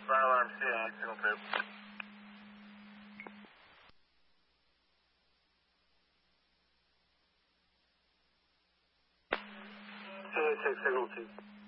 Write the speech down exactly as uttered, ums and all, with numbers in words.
Burn alarm C A, signal trip. C A six, signal two.